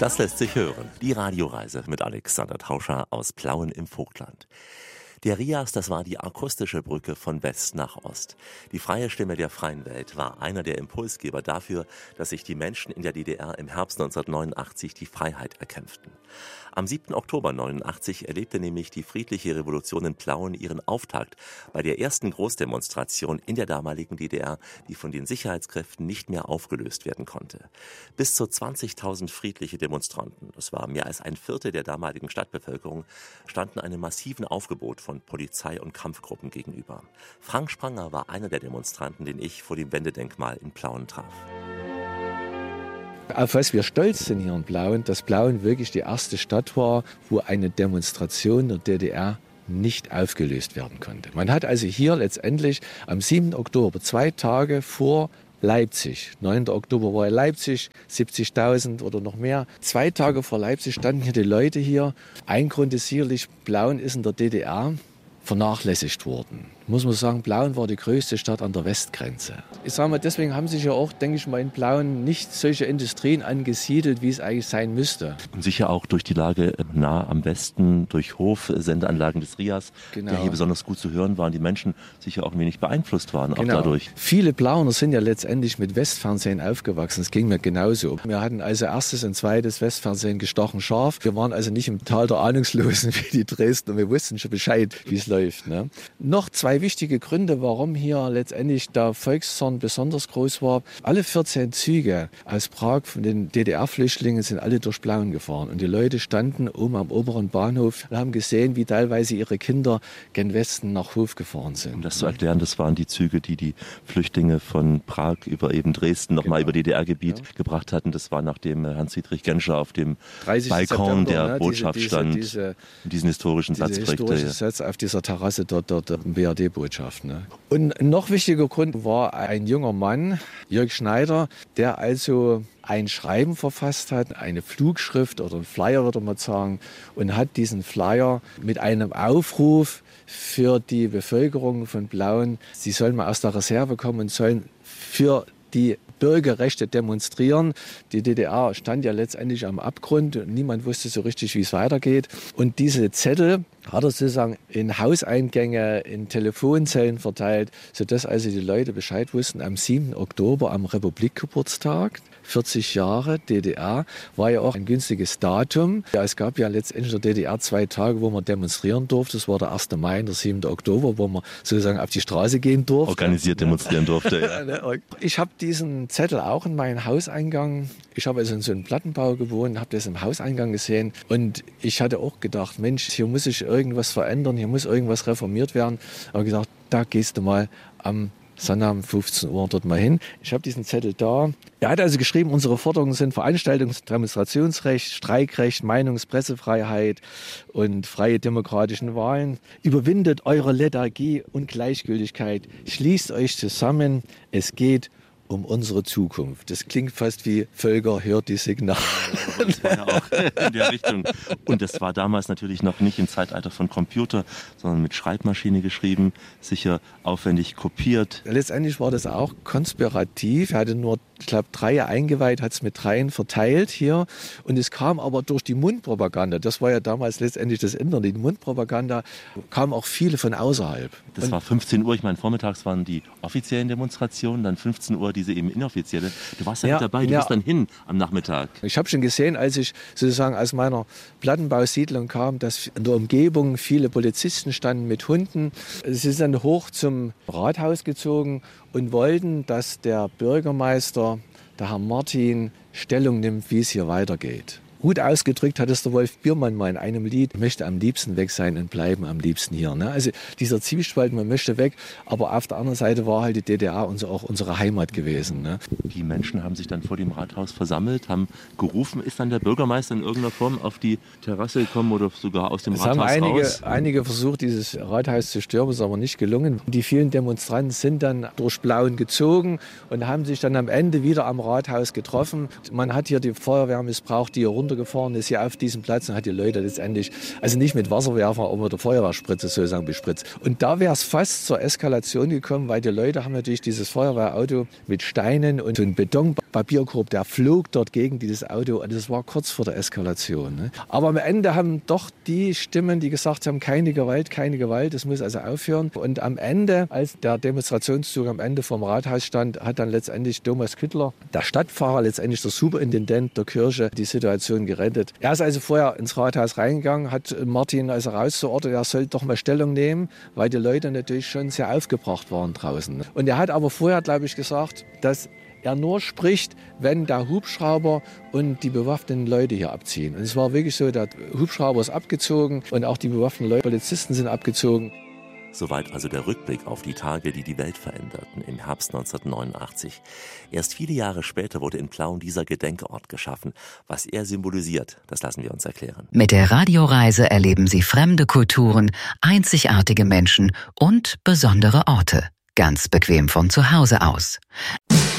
Das lässt sich hören. Die Radioreise mit Alexander Tauscher aus Plauen im Vogtland. Der RIAS, das war die akustische Brücke von West nach Ost. Die freie Stimme der freien Welt war einer der Impulsgeber dafür, dass sich die Menschen in der DDR im Herbst 1989 die Freiheit erkämpften. Am 7. Oktober 1989 erlebte nämlich die friedliche Revolution in Plauen ihren Auftakt bei der ersten Großdemonstration in der damaligen DDR, die von den Sicherheitskräften nicht mehr aufgelöst werden konnte. Bis zu 20.000 friedliche Demonstranten, das war mehr als ein Viertel der damaligen Stadtbevölkerung, standen einem massiven Aufgebot von Polizei und Kampfgruppen gegenüber. Frank Spranger war einer der Demonstranten, den ich vor dem Wendedenkmal in Plauen traf. Auf was wir stolz sind hier in Plauen, dass Plauen wirklich die erste Stadt war, wo eine Demonstration der DDR nicht aufgelöst werden konnte. Man hat also hier letztendlich am 7. Oktober, 2 Tage vor Leipzig, 9. Oktober war in Leipzig, 70.000 oder noch mehr. 2 Tage vor Leipzig standen hier die Leute hier. Ein Grund ist sicherlich, Plauen ist in der DDR vernachlässigt worden. Muss man sagen, Plauen war die größte Stadt an der Westgrenze. Ich sage mal, deswegen haben sich ja auch, denke ich mal, in Plauen nicht solche Industrien angesiedelt, wie es eigentlich sein müsste. Und sicher auch durch die Lage nah am Westen, durch Hofsendeanlagen des RIAS, der hier besonders gut zu hören waren, die Menschen sicher auch ein wenig beeinflusst waren, auch dadurch. Viele Plauner sind ja letztendlich mit Westfernsehen aufgewachsen. Das ging mir genauso. Wir hatten also erstes und zweites Westfernsehen gestochen scharf. Wir waren also nicht im Tal der Ahnungslosen wie die Dresdner. Wir wussten schon Bescheid, wie es läuft. Ne? Noch 2 wichtige Gründe, warum hier letztendlich der Volkszorn besonders groß war. Alle 14 Züge aus Prag von den DDR-Flüchtlingen sind alle durch Plauen gefahren. Und die Leute standen oben am oberen Bahnhof und haben gesehen, wie teilweise ihre Kinder gen Westen nach Hof gefahren sind. Um das zu erklären, das waren die Züge, die die Flüchtlinge von Prag über eben Dresden nochmal über DDR-Gebiet gebracht hatten. Das war, nachdem Hans-Dietrich Genscher auf dem Balkon der Botschaft stand und diesen historischen Satz prägte. Satz auf dieser Terrasse der BRD-Botschaft. Ne? Und ein noch wichtiger Grund war ein junger Mann, Jörg Schneider, der also ein Schreiben verfasst hat, eine Flugschrift oder ein Flyer, würde man sagen, und hat diesen Flyer mit einem Aufruf für die Bevölkerung von Plauen, sie sollen mal aus der Reserve kommen und sollen für die Bürgerrechte demonstrieren. Die DDR stand ja letztendlich am Abgrund und niemand wusste so richtig, wie es weitergeht. Und diese Zettel hat er sozusagen in Hauseingänge, in Telefonzellen verteilt, sodass also die Leute Bescheid wussten. Am 7. Oktober, am Republikgeburtstag, 40 Jahre DDR, war ja auch ein günstiges Datum. Ja, es gab ja letztendlich in der DDR 2 Tage, wo man demonstrieren durfte. Das war der 1. Mai und der 7. Oktober, wo man sozusagen auf die Straße gehen durfte. Organisiert demonstrieren durfte. Ja. Ich habe diesen Zettel auch in meinen Hauseingang. Ich habe also in so einem Plattenbau gewohnt, habe das im Hauseingang gesehen. Und ich hatte auch gedacht, Mensch, hier muss sich irgendwas verändern, hier muss irgendwas reformiert werden. Aber gesagt, da gehst du mal am Sonntag um 15 Uhr dort mal hin. Ich habe diesen Zettel da. Er hat also geschrieben, unsere Forderungen sind Veranstaltungs- und Demonstrationsrecht, Streikrecht, Meinungs-, Pressefreiheit und freie demokratischen Wahlen. Überwindet eure Lethargie und Gleichgültigkeit. Schließt euch zusammen. Es geht um unsere Zukunft. Das klingt fast wie Völker hört die Signale. Das war ja auch in der Richtung. Und das war damals natürlich noch nicht im Zeitalter von Computer, sondern mit Schreibmaschine geschrieben, sicher aufwendig kopiert. Letztendlich war das auch konspirativ. Er hatte nur, ich glaube, 3 eingeweiht, hat es mit 3 verteilt hier. Und es kam aber durch die Mundpropaganda. Das war ja damals letztendlich das Internet. Die Mundpropaganda kamen auch viele von außerhalb. Das war 15 Uhr. Ich meine, vormittags waren die offiziellen Demonstrationen, dann 15 Uhr diese eben inoffizielle. Du warst ja mit dabei, du bist dann hin am Nachmittag. Ich habe schon gesehen, als ich sozusagen aus meiner Plattenbausiedlung kam, dass in der Umgebung viele Polizisten standen mit Hunden. Sie sind dann hoch zum Rathaus gezogen und wollten, dass der Bürgermeister, der Herr Martin, Stellung nimmt, wie es hier weitergeht. Gut ausgedrückt hat es der Wolf Biermann mal in einem Lied, möchte am liebsten weg sein und bleiben am liebsten hier. Ne? Also dieser Zwiespalt, man möchte weg, aber auf der anderen Seite war halt die DDR auch unsere Heimat gewesen. Ne? Die Menschen haben sich dann vor dem Rathaus versammelt, haben gerufen. Ist dann der Bürgermeister in irgendeiner Form auf die Terrasse gekommen oder sogar aus dem Rathaus raus? Es haben einige versucht, dieses Rathaus zu stürmen, ist aber nicht gelungen. Die vielen Demonstranten sind dann durch Plauen gezogen und haben sich dann am Ende wieder am Rathaus getroffen. Man hat hier die Feuerwehr missbraucht, die hier runter runtergefahren ist hier auf diesem Platz und hat die Leute letztendlich, also nicht mit Wasserwerfer, aber mit der Feuerwehrspritze sozusagen bespritzt. Und da wäre es fast zur Eskalation gekommen, weil die Leute haben natürlich dieses Feuerwehrauto mit Steinen und so einen Betonpapierkorb, der flog dort gegen dieses Auto und das war kurz vor der Eskalation. Ne? Aber am Ende haben doch die Stimmen, die gesagt haben, keine Gewalt, das muss also aufhören. Und am Ende, als der Demonstrationszug am Ende vom Rathaus stand, hat dann letztendlich Thomas Küttler, der Stadtpfarrer, letztendlich der Superintendent der Kirche, die Situation gerettet. Er ist also vorher ins Rathaus reingegangen, hat Martin also rausgeordnet, er soll doch mal Stellung nehmen, weil die Leute natürlich schon sehr aufgebracht waren draußen. Und er hat aber vorher, glaube ich, gesagt, dass er nur spricht, wenn der Hubschrauber und die bewaffneten Leute hier abziehen. Und es war wirklich so, der Hubschrauber ist abgezogen und auch die bewaffneten Leute, Polizisten sind abgezogen. Soweit also der Rückblick auf die Tage, die die Welt veränderten im Herbst 1989. Erst viele Jahre später wurde in Plauen dieser Gedenkort geschaffen. Was er symbolisiert, das lassen wir uns erklären. Mit der Radioreise erleben Sie fremde Kulturen, einzigartige Menschen und besondere Orte. Ganz bequem von zu Hause aus.